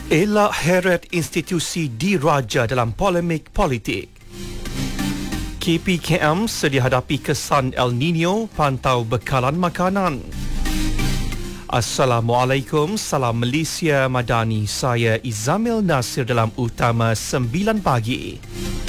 Elak heret institusi diraja dalam polemik politik. KPKM sedia hadapi kesan El Nino, pantau bekalan makanan. Assalamualaikum, salam Malaysia Madani. Saya Izamil Nasir dalam Utama 9 pagi.